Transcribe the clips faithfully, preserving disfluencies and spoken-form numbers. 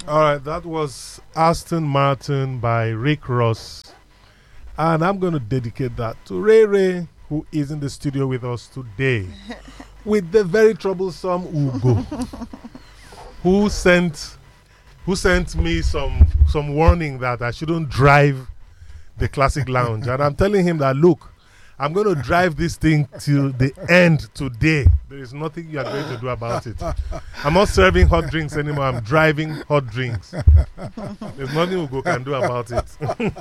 All right, that was Aston Martin by Rick Ross. And I'm going to dedicate that to Ray Ray, who is in the studio with us today, with the very troublesome Ugo, who sent who sent me some some warning that I shouldn't drive the Classic Lounge. And I'm telling him that, look, I'm going to drive this thing till the end today. There is nothing you are going to do about it. I'm not serving hot drinks anymore. I'm driving hot drinks. There's nothing Ugo can do about it.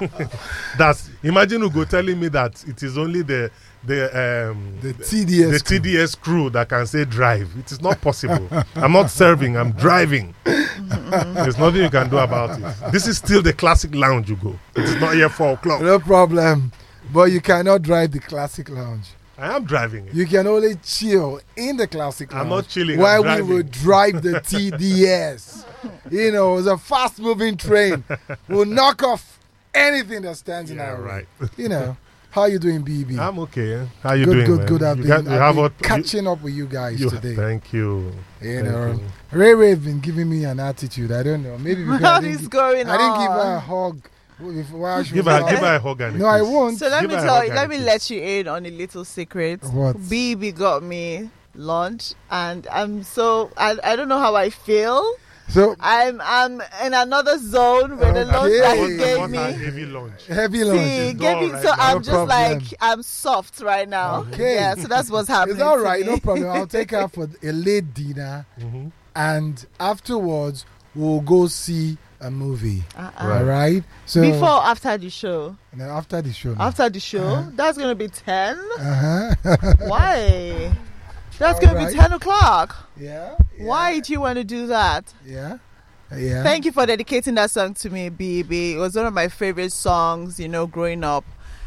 That's imagine Ugo telling me that it is only the the um the T D S the T D S crew that can say drive. It is not possible. I'm not serving. I'm driving. There's nothing you can do about it. This is still the Classic Lounge, Ugo. It is not yet four o'clock. No problem. But you cannot drive the Classic Lounge. I am driving it. You can only chill in the Classic Lounge. I'm not chilling. While I'm we will drive the T D S. You know, it's a fast-moving train. We'll knock off anything that stands in Yeah, our way. right. You know, how you doing, B B? I'm okay. How you good, doing, Good, man? good, I've you been, got, you I've have been what, catching you, up with you guys you, today. Thank you. You thank know, you. Ray Ray has been giving me an attitude. I don't know. Maybe because I What didn't, is gi- going I didn't give on? her a hug. While she Give was her, out. give her a hug and a No, I kiss. won't. So let Give me her a tell hug you, and let a me kiss. let you in on a little secret. What? B B got me lunch, and I'm so I I don't know how I feel. So, I'm I'm in another zone with the lunch Okay. that What- he gave what me. a heavy lunch. heavy See, lunch. he is gave me dull so right now. I'm No just problem. like I'm soft right now. Okay. Yeah, so that's what's happening. It's all to right, me. no problem. I'll take her for a late dinner, Mhm. and afterwards we'll go see a movie. Uh-uh. All right. So Before or after the show? no, after the show. no. After the show, Uh-huh. that's gonna be ten. Uh-huh. Why? That's All gonna right. be ten o'clock. yeah, yeah. Why do you want to do that? Yeah. Yeah. Thank you for dedicating that song to me, B B. It was one of my favorite songs, you know, growing up.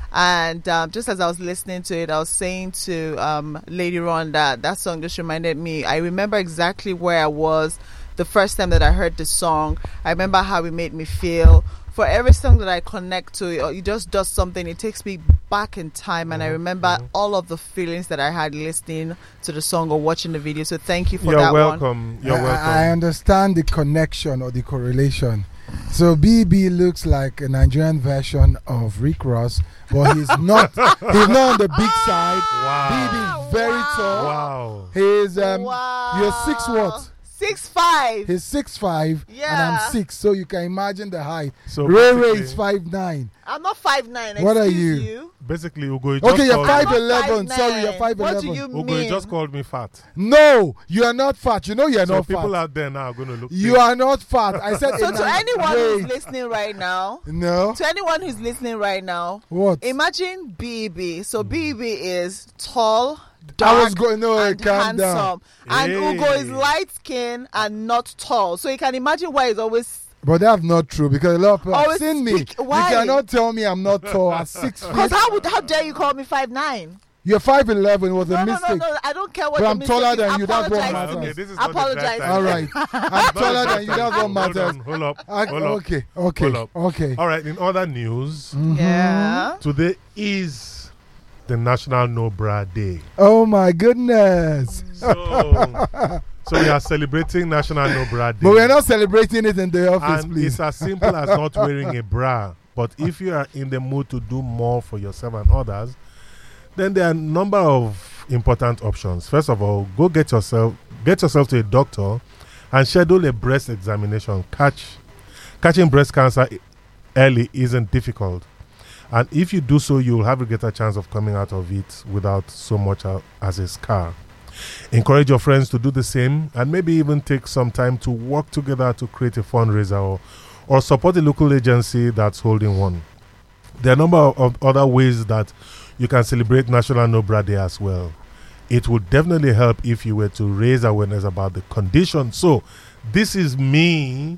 And um, just as I was listening to it, I was saying to um, Lady Ron that that song just reminded me. I remember exactly where I was the first time that I heard the song. I remember how it made me feel. For every song that I connect to, it, it just does something. It takes me back in time, and I remember Mhm. all of the feelings that I had listening to the song or watching the video. So thank you for You're that one. welcome. You're I, welcome. I understand the connection or the correlation. So B B looks like a Nigerian version of Rick Ross, but he's not. He's not on the big side. Wow. B B is very Wow. tall. Wow. He's um. Wow. You're six what? Six five. He's six five, and Yeah. I'm six, so you can imagine the height. So Ray Ray basically- is five nine. I'm not five nine. What are excuse you? Basically, Ugo, you just Okay, you're called five I'm not eleven. five Sorry, you're nine. five What do eleven. you Ugo, you mean? just called me fat. No, you are not fat. You know you are So not people fat. out there now are going to look. You are not fat. I said. So in to a- anyone who's Wait. listening right now, No. to anyone who's listening right now, What? imagine B B. So B B is tall, I dark, was going. No, and calm down. handsome, and Hey. Ugo is light skinned and not tall. So you can imagine why he's always. But that's not true because a lot of people have Always seen me. speak- why? You cannot tell me I'm not tall at six feet. Because how would how dare you call me five nine? You're five eleven was a No, no, mistake. no, no. I don't care what But the I'm mistake taller is. than you, that's what Apologize matters. to me. Okay, this is not the Apologize. right time. All right. I'm taller than you. That's what Hold matters. on, hold up. I- Hold up. okay. Okay. Hold up. Okay. All right, in other news, Mhm. Yeah. today is the National No Bra Day. Oh my goodness. So, so we are celebrating National No Bra Day. But we're not celebrating it in the office, And please. it's as simple as not wearing a bra. But if you are in the mood to do more for yourself and others, then there are a number of important options. First of all, go get yourself get yourself to a doctor and schedule a breast examination. Catch catching breast cancer e- early isn't difficult. And if you do so, you'll have a greater chance of coming out of it without so much a- as a scar. Encourage your friends to do the same and maybe even take some time to work together to create a fundraiser or, or support a local agency that's holding one. There are a number of, of other ways that you can celebrate National No Bra Day as well. It would definitely help if you were to raise awareness about the condition. So, this is me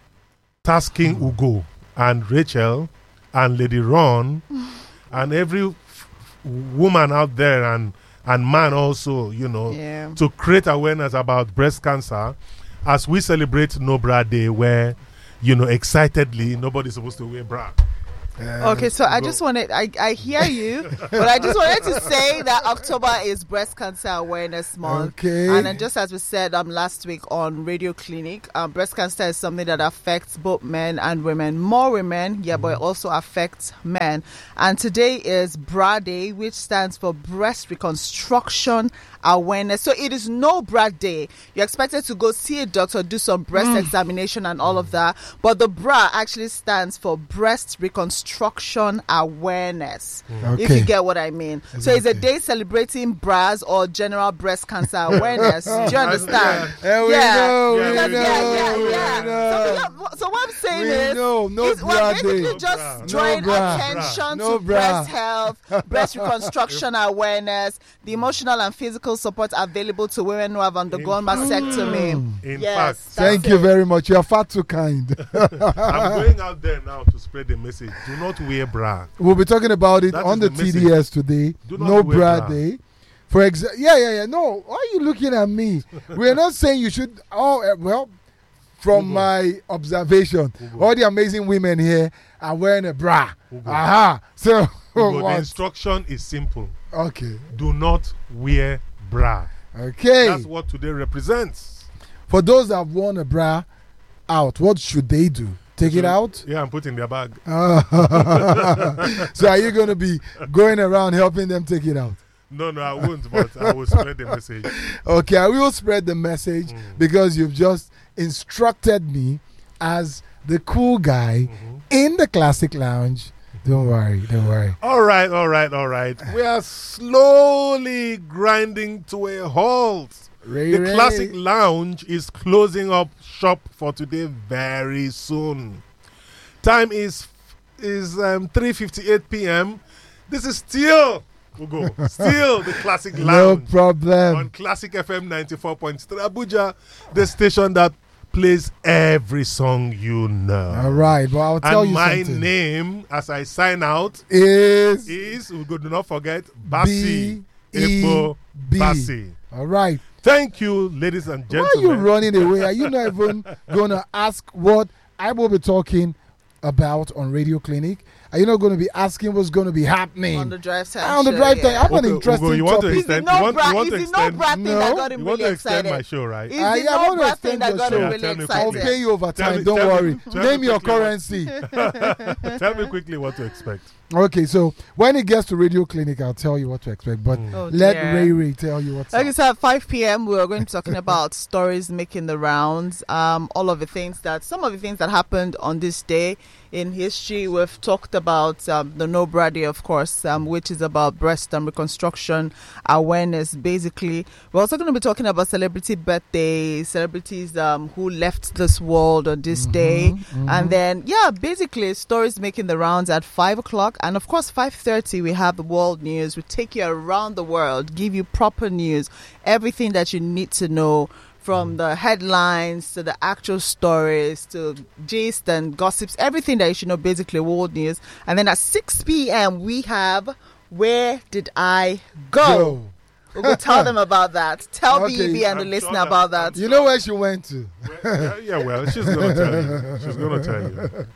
tasking Ugo and Rachel and Lady Ron and every f- woman out there and, and man also, you know, Yeah. to create awareness about breast cancer as we celebrate No Bra Day, where, you know, excitedly, nobody's supposed to wear bra. Uh, Okay, so I Go. just wanted, I, I hear you, but I just wanted to say that October is Breast Cancer Awareness Month. Okay. And then just as we said um, last week on Radio Clinic, um, breast cancer is something that affects both men and women. More women, yeah, but it also affects men. And today is BRA Day, which stands for Breast Reconstruction Awareness. So it is no BRA Day. You're expected to go see a doctor, do some breast examination and all of that. But the BRA actually stands for Breast Reconstruction Awareness. If Okay. you get what I mean. So it's a Okay. day celebrating bras or general breast cancer awareness. Do you understand? Eh, we Yeah. know, we Because- know, yeah, yeah, we yeah. know. So, yeah, so what I'm saying We is, know, no is we're bra basically day. No just bra. drawing No bra. attention No to bra. breast health, breast reconstruction awareness, the emotional and physical support available to women who have undergone mastectomy. In Yes, fact, that's Thank you it. very much. You are far too kind. I'm going out there now to spread the message. Do not wear bra. We'll be talking about it That on is the, the T D S today. Do not No wear bra bra. day. For example, yeah, yeah, yeah. No, why are you looking at me? We're not saying you should. Oh, uh, well, from Ugo. my observation, Ugo. all the amazing women here are wearing a bra. Ugo. Aha. So, Ugo, the what? instruction is simple. Okay. Do not wear bra. Okay. That's what today represents. For those that have worn a bra out, what should they do? Take it So- out? Yeah, and put in their bag. So are you going to be going around helping them take it out? No, no, I won't, but I will spread the message. Okay, I will spread the message Mm. because you've just instructed me as the cool guy Mhm. in the Classic Lounge. Don't worry, don't worry. All right, all right, all right. We are slowly grinding to a halt. Ray, The Ray. Classic Lounge is closing up shop for today very soon. Time is is um, three fifty-eight p.m. This is still Ugo, still the Classic No Lounge on problem. Classic F M ninety-four point three Abuja, the station that plays every song you know. All right, but I'll tell And you my something. name, as I sign out, is is Ugo. Do not forget Basi B E Epo B. Basi. All right. Thank you, ladies and Why are you gentlemen. running away? Are you not even going to ask what I will be talking about on Radio Clinic? Are you not going to be asking what's going to be happening On the drive time. on the show, drive time? yeah. I have an Okay, Ugo, interesting you want to topic. It's the extend- no you want- bra, you want it's to the no extend- bra thing No. that got him You want really to extend excited. my show, right? It's Ah, the yeah, I no want to bra extend thing that your got show. him Yeah, really tell me I'll quickly. pay you over Tell time. me- Don't tell me- worry. tell me Name your quickly what- currency. Tell me quickly what to expect. Okay, so when it gets to Radio Clinic, I'll tell you what to expect. But Mm. Oh, let dear. Ray Ray tell you what's Like I up. said, at five p.m. we are going to be talking about stories making the rounds. Um, all of the things that, some of the things that happened on this day in history. We've talked about um, the No Bra Day, of course, um, which is about breast and reconstruction awareness. Basically, we're also going to be talking about celebrity birthdays, celebrities um, who left this world on this day, and then yeah, basically stories making the rounds at five o'clock, and of course five thirty we have the world news. We take you around the world, give you proper news, everything that you need to know, from the headlines to the actual stories to gist and gossips, everything that you should know, basically world news. And then at six p.m. we have Where Did I Go? Go. We'll go tell them about that. Tell Okay. B B and the I'm listener sure that- about that. You know where she went to? Well, yeah, yeah, well, she's gonna tell you. She's gonna tell you.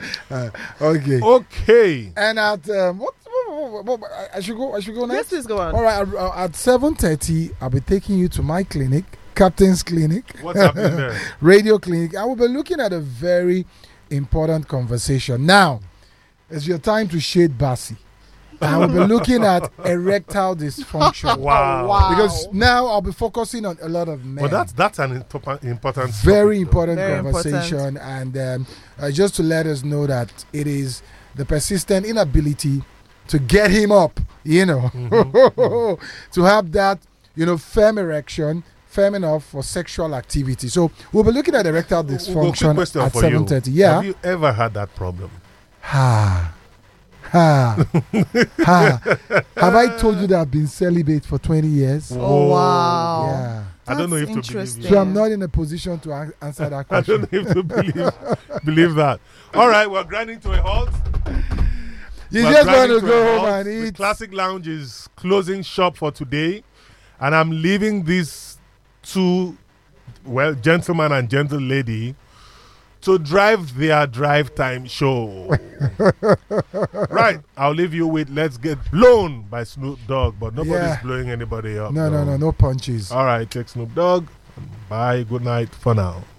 Okay. Okay. And at um, what, what, what, what? I should go. I should go Yes, next. please go on. All right. At, at seven thirty, I'll be taking you to my clinic, Captain's Clinic, What's happening there? Radio Clinic. I will be looking at a very important conversation. Now, it's your time to shade Basi. I will be looking at erectile dysfunction. Wow. Wow. Because now I'll be focusing on a lot of men. But that's that's an important important Very topic, though. important Very conversation. And um, uh, just to let us know that it is the persistent inability to get him up, you know, Mhm. to have that, you know, firm erection, firm enough for sexual activity. So we'll be looking at erectile Ugo, quick dysfunction question at for you. seven thirty. Yeah. Have you ever had that problem? Ha. Ha. Ha. Have I told you that I've been celibate for twenty years? Oh, wow. Yeah. I don't know That's if to believe interesting. you. So I'm not in a position to an- answer that I question. don't know if to believe believe that. All right, we're grinding to a halt. You We're just want grinding to a go home halt. and The eat. Classic Lounge is closing shop for today, and I'm leaving these two, well, gentleman and gentle lady, to drive their drive time show. Right, I'll leave you with Let's Get Blown by Snoop Dogg, but nobody's Yeah. blowing anybody up. No, no, no, no punches. All right, take Snoop Dogg. Bye, good night for now.